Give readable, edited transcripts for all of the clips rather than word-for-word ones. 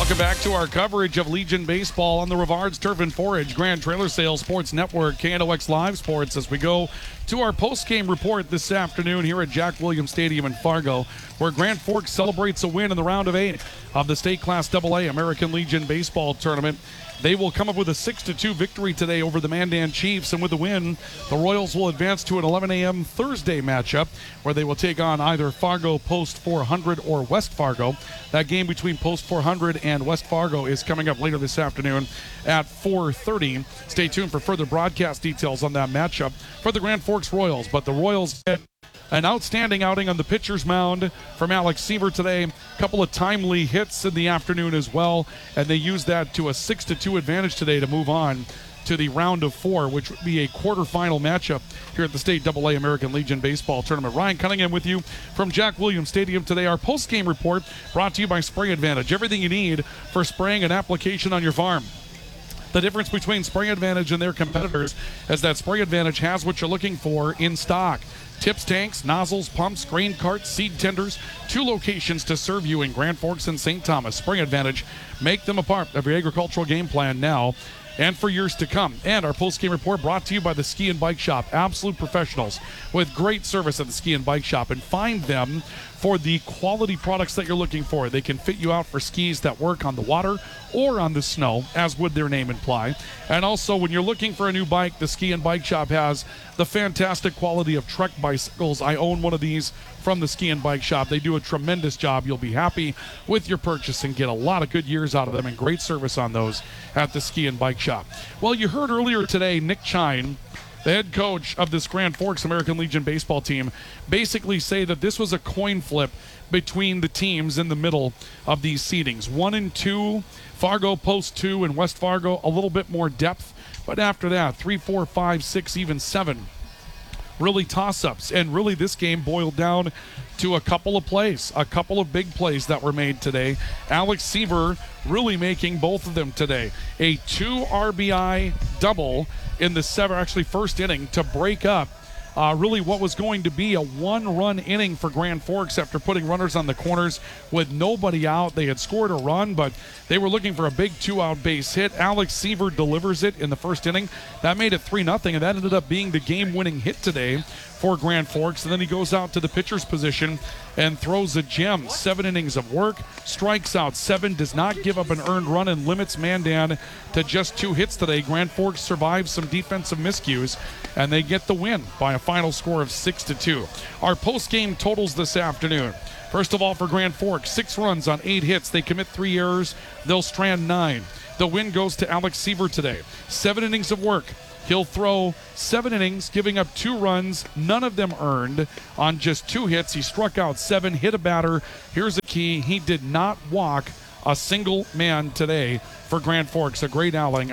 Welcome back to our coverage of Legion Baseball on the Rivards Turf and Forage Grand Trailer Sales Sports Network, KNOX Live Sports, as we go to our post-game report this afternoon here at Jack Williams Stadium in Fargo, where Grand Forks celebrates a win in the round of 8 of the State Class AA American Legion Baseball Tournament. They will come up with a 6-2 victory today over the Mandan Chiefs, and with the win, the Royals will advance to an 11 a.m. Thursday matchup where they will take on either Fargo Post 400 or West Fargo. That game between Post 400 and West Fargo is coming up later this afternoon at 4:30. Stay tuned for further broadcast details on that matchup for the Grand Forks Royals. But the Royals get an outstanding outing on the pitcher's mound from Alex Seaver today. A couple of timely hits in the afternoon as well, and they used that to a 6-2 advantage today to move on to the round of 4, which would be a quarterfinal matchup here at the State AA American Legion Baseball Tournament. Ryan Cunningham with you from Jack Williams Stadium today. Our post-game report brought to you by Spray Advantage. Everything you need for spraying an application on your farm. The difference between Spray Advantage and their competitors is that Spray Advantage has what you're looking for in stock. Tips, tanks, nozzles, pumps, grain carts, seed tenders. 2 locations to serve you in Grand Forks and St. Thomas. Spray Advantage. Make them a part of your agricultural game plan now and for years to come. And our post-game report brought to you by the Ski and Bike Shop. Absolute professionals with great service at the Ski and Bike Shop. And find them for the quality products that you're looking for. They can fit you out for skis that work on the water or on the snow, as would their name imply. And also, when you're looking for a new bike, the Ski and Bike Shop has the fantastic quality of Trek bicycles. I own one of these from the Ski and Bike Shop. They do a tremendous job. You'll be happy with your purchase and get a lot of good years out of them and great service on those at the Ski and Bike Shop. Well, you heard earlier today Nick Chine, the head coach of this Grand Forks American Legion baseball team, basically say that this was a coin flip between the teams in the middle of these seedings. 1 and 2, Fargo Post 2, and West Fargo a little bit more depth. But after that, 3, 4, 5, 6, even 7. Really toss-ups. And really this game boiled down to a couple of plays, a couple of big plays that were made today. Alex Seaver really making both of them today. A 2 RBI double in the first inning to break up really what was going to be a 1-run inning for Grand Forks after putting runners on the corners with nobody out. They had scored a run, but they were looking for a big 2-out base hit. Alex Seaver delivers it in the first inning. That made it 3-0, and that ended up being the game-winning hit today for Grand Forks. And then he goes out to the pitcher's position and throws a gem. 7 innings of work, strikes out 7, does not give up an earned run, and limits Mandan to just 2 hits today. Grand Forks survives some defensive miscues, and they get the win by a final score of 6-2. Our post-game totals this afternoon. First of all, for Grand Forks, 6 runs on 8 hits. They commit 3 errors. They'll strand 9. The win goes to Alex Seaver today. 7 innings of work. He'll throw 7 innings, giving up 2 runs, none of them earned, on just 2 hits. He struck out 7, hit a batter. Here's the key. He did not walk a single man today for Grand Forks. A great outing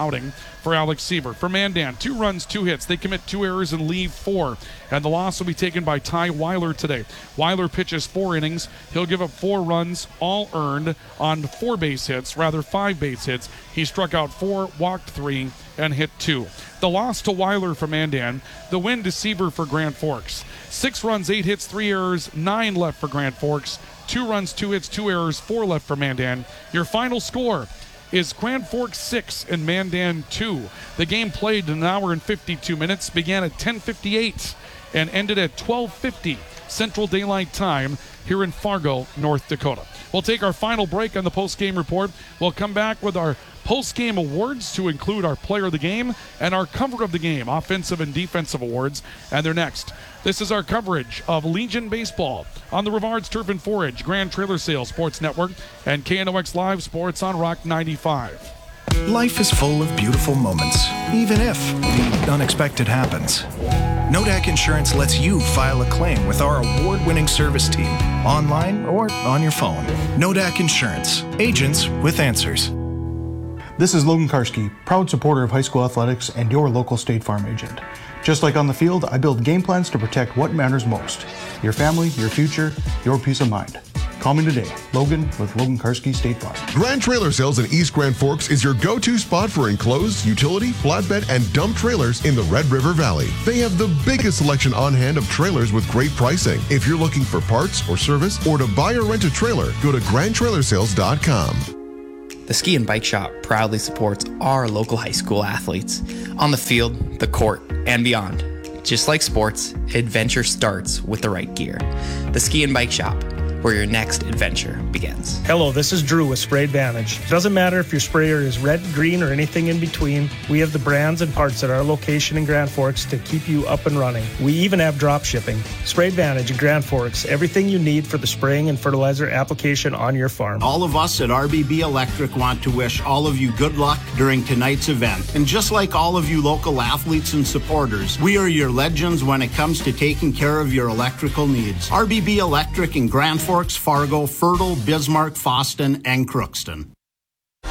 for Alex Seaver. For Mandan, 2 runs, 2 hits. They commit 2 errors and leave 4. And the loss will be taken by Ty Weiler today. Weiler pitches 4 innings. He'll give up 4 runs, all earned on 5 base hits. He struck out 4, walked 3, and hit 2. The loss to Weiler for Mandan. The win to Seaver for Grand Forks. 6 runs, 8 hits, 3 errors, 9 left for Grand Forks. 2 runs, 2 hits, 2 errors, 4 left for Mandan. Your final score is Grand Forks 6 and Mandan 2. The game played in 1 hour and 52 minutes, began at 10:58 and ended at 12:50 Central Daylight Time here in Fargo, North Dakota. We'll take our final break on the post-game report. We'll come back with our post-game awards to include our player of the game and our cover of the game, offensive and defensive awards, and they're next. This is our coverage of Legion Baseball on the Rivards Turf and Forage Grand Trailer Sales Sports Network and KNOX Live Sports on Rock 95. Life is full of beautiful moments, even if the unexpected happens. Nodak Insurance lets you file a claim with our award-winning service team, online or on your phone. Nodak Insurance, agents with answers. This is Logan Karski, proud supporter of high school athletics and your local State Farm agent. Just like on the field, I build game plans to protect what matters most. Your family, your future, your peace of mind. Call me today, Logan with Logan Karski State Farm. Grand Trailer Sales in East Grand Forks is your go-to spot for enclosed, utility, flatbed, and dump trailers in the Red River Valley. They have the biggest selection on hand of trailers with great pricing. If you're looking for parts or service or to buy or rent a trailer, go to grandtrailersales.com. The Ski and Bike Shop proudly supports our local high school athletes on the field, the court, and beyond. Just like sports, adventure starts with the right gear. The Ski and Bike Shop, where your next adventure begins. Hello, this is Drew with Spray Advantage. It doesn't matter if your sprayer is red, green, or anything in between. We have the brands and parts at our location in Grand Forks to keep you up and running. We even have drop shipping. Spray Advantage in Grand Forks, everything you need for the spraying and fertilizer application on your farm. All of us at RBB Electric want to wish all of you good luck during tonight's event. And just like all of you local athletes and supporters, we are your legends when it comes to taking care of your electrical needs. RBB Electric in Grand Forks, Fargo, Fertile, Bismarck, Foston, and Crookston.